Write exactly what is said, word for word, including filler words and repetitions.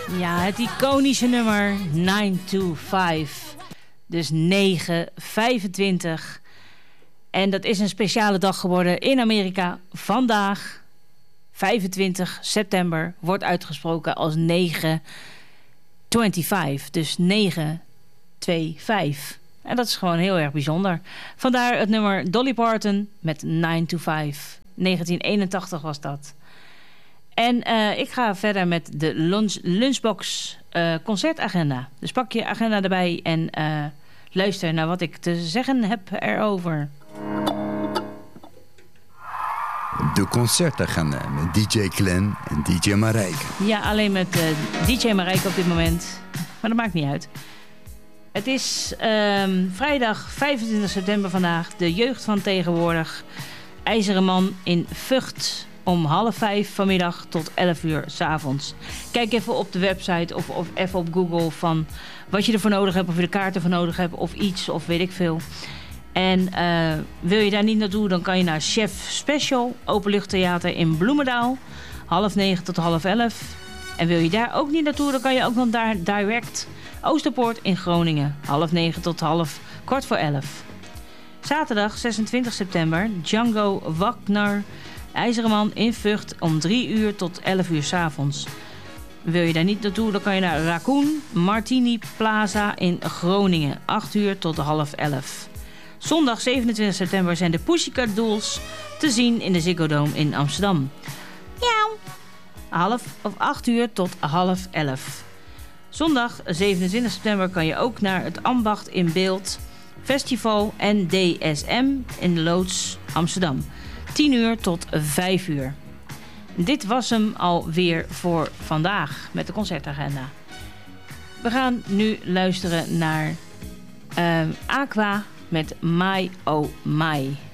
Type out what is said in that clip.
Ja, het iconische nummer nine to five. Dus negen vijfentwintig. En dat is een speciale dag geworden in Amerika. Vandaag, vijfentwintig september, wordt uitgesproken als negen vijfentwintig. Dus negen twee vijf. En dat is gewoon heel erg bijzonder. Vandaar het nummer Dolly Parton met nine to five. negentien eenentachtig was dat. En uh, ik ga verder met de lunch, Lunchbox uh, concertagenda. Dus pak je agenda erbij en uh, luister naar wat ik te zeggen heb erover. De concertagenda met D J Glenn en D J Marijke. Ja, alleen met uh, D J Marijke op dit moment. Maar dat maakt niet uit. Het is um, vrijdag vijfentwintig september vandaag. De jeugd van tegenwoordig. IJzeren Man in Vught. Om half vijf vanmiddag tot elf uur 's avonds. Kijk even op de website of, of even op Google van wat je ervoor nodig hebt. Of je de kaarten voor nodig hebt of iets of weet ik veel. En uh, wil je daar niet naartoe, dan kan je naar Chef Special, Openluchttheater in Bloemendaal. Half negen tot half elf. En wil je daar ook niet naartoe, dan kan je ook nog daar direct Oosterpoort in Groningen. Half negen tot half kwart voor elf. Zaterdag zesentwintig september, Django Wagner, IJzeren Man in Vught om drie uur tot elf uur 's avonds. Wil je daar niet naartoe, dan kan je naar Raccoon Martini Plaza in Groningen. acht uur tot half elf. Zondag zevenentwintig september zijn de Pussycat Dolls te zien in de Ziggo Dome in Amsterdam. Miauw. Half of acht uur tot half elf. Zondag zevenentwintig september kan je ook naar het Ambacht in Beeld Festival en D S M in de Loods Amsterdam. tien uur tot vijf uur. Dit was hem alweer voor vandaag met de concertagenda. We gaan nu luisteren naar uh, Aqua met My Oh My.